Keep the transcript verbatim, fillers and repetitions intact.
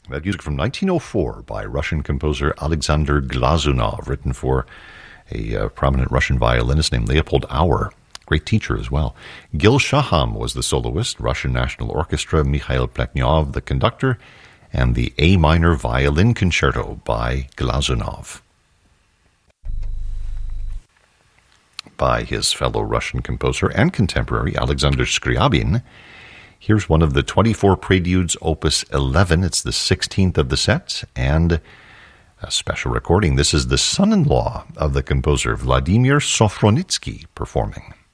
That music from nineteen oh four by Russian composer Alexander Glazunov, written for a uh, prominent Russian violinist named Leopold Auer. Great teacher as well. Gil Shaham was the soloist, Russian National Orchestra, Mikhail Pletnyov the conductor, and the A minor violin concerto by Glazunov, by his fellow Russian composer and contemporary Alexander Scriabin. Here's one of the twenty-four Preludes, Opus eleven. It's the sixteenth of the set, and a special recording. This is the son-in-law of the composer, Vladimir Sofronitsky, performing.